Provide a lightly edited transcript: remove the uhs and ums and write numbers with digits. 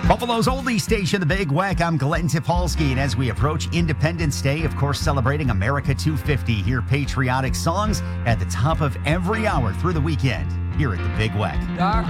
Buffalo's oldie station, The Big Weck. I'm Glenn Tipolsky, and as we approach Independence Day, of course, celebrating America 250, hear patriotic songs at the top of every hour through the weekend here at The Big Weck.